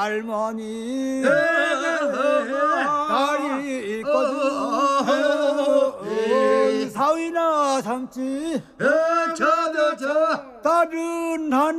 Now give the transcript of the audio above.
할머니 딸이 있거든 사위나 삼지 저도 딸은 하나